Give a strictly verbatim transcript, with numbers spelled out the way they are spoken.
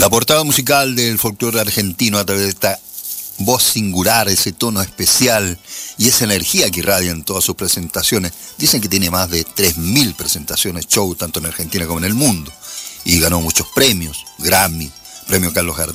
La portada musical del folclore argentino a través de esta voz singular, ese tono especial y esa energía que irradia en todas sus presentaciones. Dicen que tiene más de tres mil presentaciones, show, tanto en Argentina como en el mundo. Y ganó muchos premios, Grammy, premio Carlos Gardel.